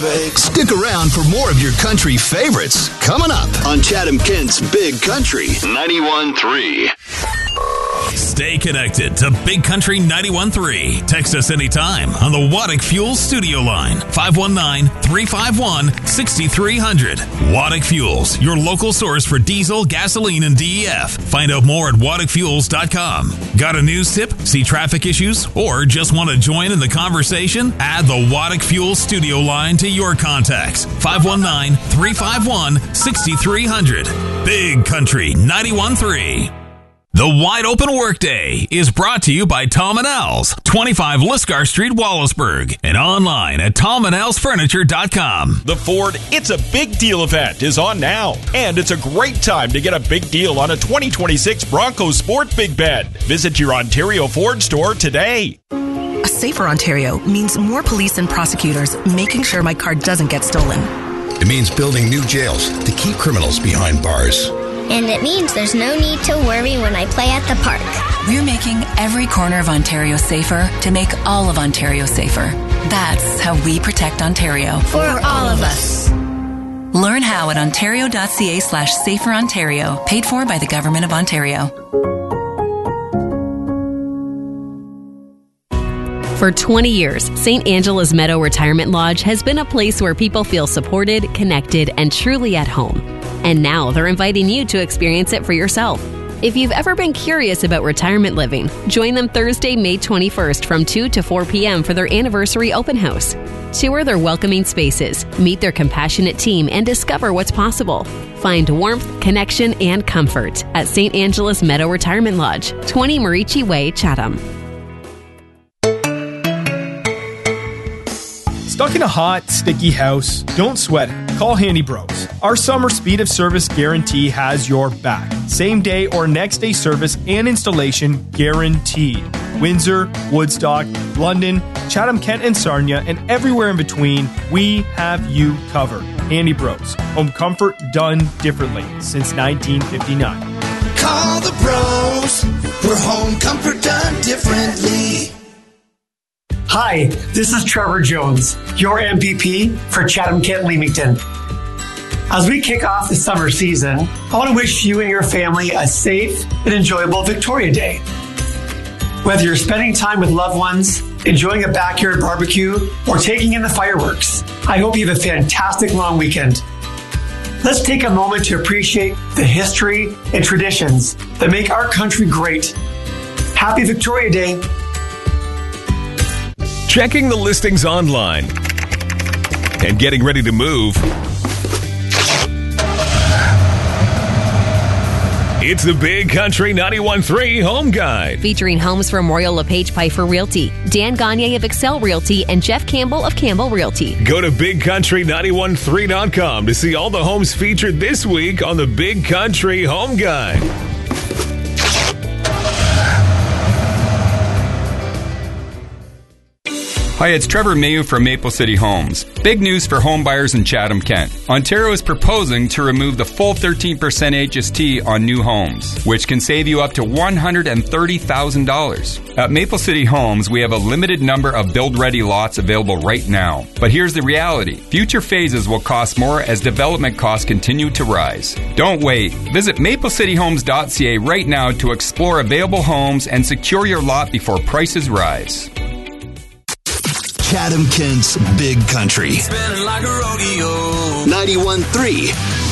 Stick around for more of your country favorites coming up on Chatham-Kent's Big Country 91.3. Stay connected to Big Country 91.3. Text us anytime on the Waddick Fuel studio line, 519-351-6300. Waddick Fuels, your local source for diesel, gasoline, and DEF. Find out more at waddickfuels.com. Got a news tip, see traffic issues, or just want to join in the conversation? Add the Waddick Fuels studio line to your contacts, 519-351-6300. Big Country 91.3. The Wide Open Workday is brought to you by Tom & Al's, 25 Lisgar Street, Wallaceburg, and online at tomandsfurniture.com. The Ford It's a Big Deal event is on now, and it's a great time to get a big deal on a 2026 Bronco Sport Big Bed. Visit your Ontario Ford store today. A safer Ontario means more police and prosecutors making sure my car doesn't get stolen. It means building new jails to keep criminals behind bars. And it means there's no need to worry when I play at the park. We're making every corner of Ontario safer to make all of Ontario safer. That's how we protect Ontario. For all of us. Learn how at ontario.ca/saferontario. Paid for by the Government of Ontario. For 20 years, St. Angela's Meadow Retirement Lodge has been a place where people feel supported, connected, and truly at home. And now they're inviting you to experience it for yourself. If you've ever been curious about retirement living, join them Thursday, May 21st from 2 to 4 p.m. for their anniversary open house. Tour their welcoming spaces, meet their compassionate team, and discover what's possible. Find warmth, connection, and comfort at St. Angela's Meadow Retirement Lodge, 20 Marici Way, Chatham. Stuck in a hot, sticky house? Don't sweat it. Call Handy Bros. Our summer speed of service guarantee has your back. Same day or next day service and installation guaranteed. Windsor, Woodstock, London, Chatham-Kent and Sarnia, and everywhere in between, we have you covered. Handy Bros. Home comfort done differently since 1959. Call the bros. We're home comfort done differently. Hi, this is Trevor Jones, your MPP for Chatham-Kent Leamington. As we kick off the summer season, I want to wish you and your family a safe and enjoyable Victoria Day. Whether you're spending time with loved ones, enjoying a backyard barbecue, or taking in the fireworks, I hope you have a fantastic long weekend. Let's take a moment to appreciate the history and traditions that make our country great. Happy Victoria Day. Checking the listings online and getting ready to move. It's the Big Country 91.3 Home Guide. Featuring homes from Royal LePage Piper Realty, Dan Gagne of Excel Realty, and Jeff Campbell of Campbell Realty. Go to BigCountry913.com to see all the homes featured this week on the Big Country Home Guide. Hi, it's Trevor Mayu from Maple City Homes. Big news for home buyers in Chatham-Kent. Ontario is proposing to remove the full 13% HST on new homes, which can save you up to $130,000. At Maple City Homes, we have a limited number of build-ready lots available right now. But here's the reality. Future phases will cost more as development costs continue to rise. Don't wait. Visit maplecityhomes.ca right now to explore available homes and secure your lot before prices rise. Chatham-Kent's Big Country. 91.3